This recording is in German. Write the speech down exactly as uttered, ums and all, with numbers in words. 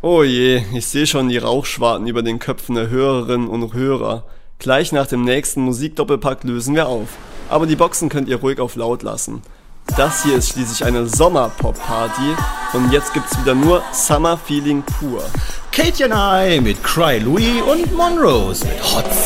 Oh je, ich sehe schon die Rauchschwarten über den Köpfen der Hörerinnen und Hörer. Gleich nach dem nächsten Musikdoppelpack lösen wir auf. Aber die Boxen könnt ihr ruhig auf laut lassen. Das hier ist schließlich eine Sommer-Pop-Party und jetzt gibt's wieder nur Summer Feeling pur. Katie and I mit Cry Louie und Monrose mit Hot